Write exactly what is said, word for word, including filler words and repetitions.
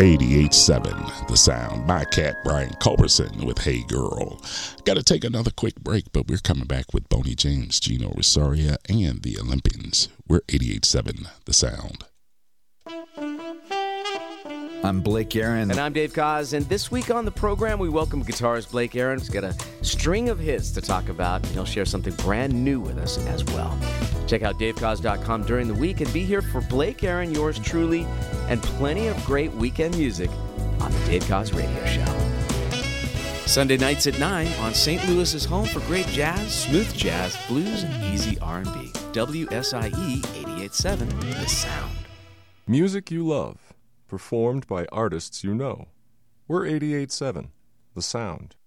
eighty-eight point seven The Sound. My cat, Brian Culberson, with Hey Girl. Got to take another quick break, but we're coming back with Boney James, Gino Rosaria, and the Olympians. We're eighty-eight point seven The Sound. I'm Blake Aaron. And I'm Dave Koz. And this week on the program, we welcome guitarist Blake Aaron. He's got a string of hits to talk about, and he'll share something brand new with us as well. Check out dave koz dot com during the week and be here for Blake Aaron, yours truly, and plenty of great weekend music on the Dave Koz Radio Show. Sunday nights at nine on Saint Louis's home for great jazz, smooth jazz, blues, and easy R and B. W S I E eighty-eight point seven The Sound. Music you love, performed by artists you know. We're eighty-eight point seven The Sound.